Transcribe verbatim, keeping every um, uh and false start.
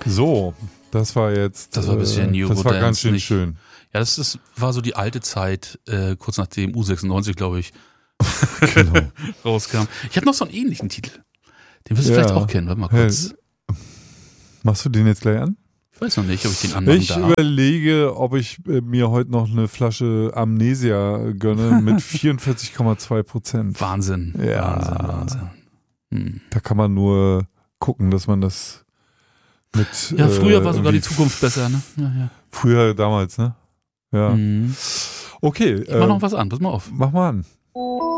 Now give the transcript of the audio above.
So, das war jetzt. Das war ein bisschen äh, Das war Eurodance, ganz schön nicht? schön. Ja, das ist, war so die alte Zeit, äh, kurz nach dem U sechsundneunzig, glaube ich, Genau. rauskam. Ich habe noch so einen ähnlichen Titel. Den wirst du Ja. vielleicht auch kennen. Warte mal kurz. Machst du den jetzt gleich an? Ich weiß noch nicht, ob ich den anderen Ich da überlege, ob ich äh, mir heute noch eine Flasche Amnesia gönne mit vierundvierzig Komma zwei Prozent. Wahnsinn. Ja. Wahnsinn, Wahnsinn. Hm. Da kann man nur gucken, dass man das mit. Ja, früher äh, war sogar die irgendwie Zukunft besser, ne? Ja, ja. Früher damals, ne? Ja. Mhm. Okay. Ich mach äh, noch was an, pass mal auf. Mach mal an.